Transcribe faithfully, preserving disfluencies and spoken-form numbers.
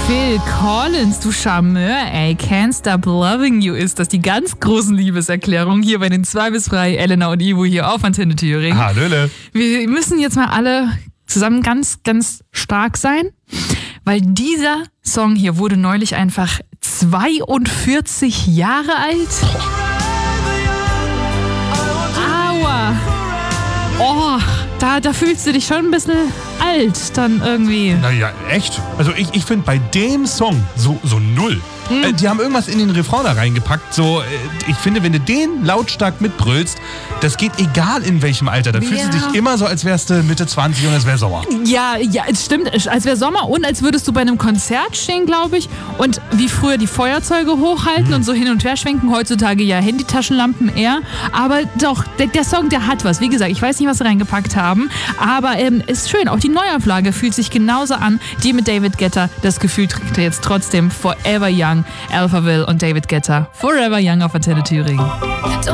Phil Collins, du Charmeur, ey. Can't Stop Loving You ist das. Die ganz großen Liebeserklärungen hier bei den zwei bis drei, Elena und Ivo hier auf Antenne Thüringen. Hallöle. Wir müssen jetzt mal alle zusammen ganz, ganz stark sein, weil dieser Song hier wurde neulich einfach zweiundvierzig Jahre alt. Aua. Oh, da, da fühlst du dich schon ein bisschen alt dann irgendwie. Naja, echt? Also ich, ich finde bei dem Song so, so null. Mhm. Äh, die haben irgendwas in den Refrain da reingepackt. So, äh, ich finde, wenn du den lautstark mitbrüllst, das geht egal in welchem Alter. Da ja. fühlst du dich immer so, als wärst du Mitte zwanzig und es wäre Sommer. Ja, ja, es stimmt. Als wäre Sommer und als würdest du bei einem Konzert stehen, glaube ich. Und wie früher die Feuerzeuge hochhalten mhm. und so hin und her schwenken. Heutzutage ja Handytaschenlampen eher. Aber doch, der, der Song, der hat was. Wie gesagt, ich weiß nicht, was sie reingepackt haben. Aber ähm, ist schön. Auch die Neuauflage fühlt sich genauso an. Die mit David Guetta. Das Gefühl trägt er jetzt trotzdem Forever Young. Alphaville und David Guetta. Forever Young auf Antenne Thüringen.